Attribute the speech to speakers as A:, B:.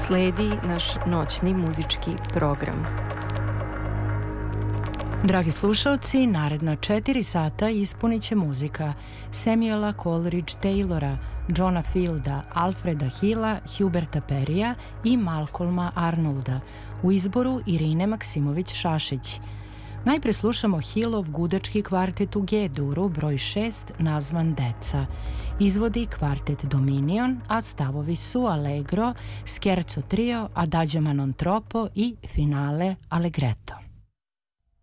A: sledi naš noćni muzički program.
B: Dragi slušalci, naredna 4 sata ispunit će muzika Samuela Coleridge Taylora, Johna Fielda, Alfreda Hilla, Huberta Perrya i Malcolma Arnolda u izboru Irine Maksimović-Šašić. Najpre slušamo Hillov gudački kvartet u G-duru broj 6 nazvan Deca. Izvodi kvartet Dominion, a stavovi su Allegro, Scherzo trio, Adagio ma non troppo i finale Allegretto.